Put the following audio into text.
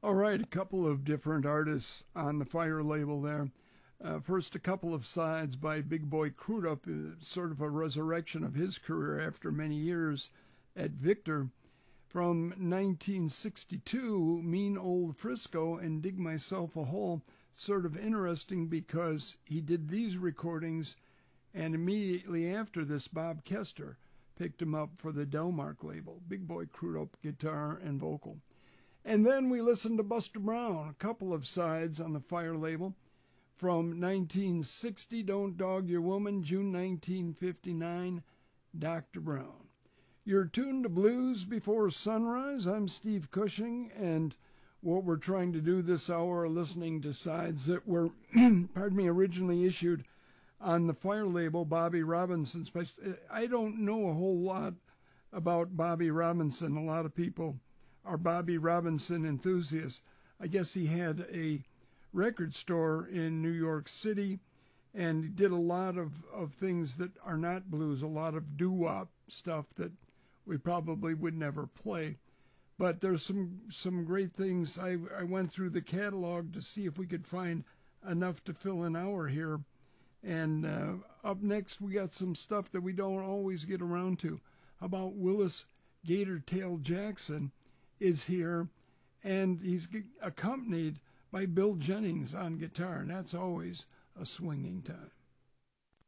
All right, a couple of different artists on the Fire label there. First, a couple of sides by Big Boy Crudup, sort of a resurrection of his career after many years at Victor. From 1962, Mean Old Frisco and Dig Myself a Hole. Sort of interesting because he did these recordings, and immediately after this, Bob Kester picked him up for the Delmark label. Big Boy Crudup, guitar and vocal. And then we listened to Buster Brown, a couple of sides on the Fire label. From 1960, Don't Dog Your Woman, June 1959, Dr. Brown. You're tuned to Blues Before Sunrise. I'm Steve Cushing, and what we're trying to do this hour are listening to sides that were, originally issued on the Fire label, Bobby Robinson's. I don't know a whole lot about Bobby Robinson. A lot of people are Bobby Robinson enthusiasts. I guess he had a record store in New York City, and he did a lot of things that are not blues, a lot of doo-wop stuff that we probably would never play. But there's some great things. I went through the catalog to see if we could find enough to fill an hour here. And up next, we got some stuff that we don't always get around to. How about Willis Gatortail Jackson is here, and he's accompanied by Bill Jennings on guitar, and that's always a swinging time.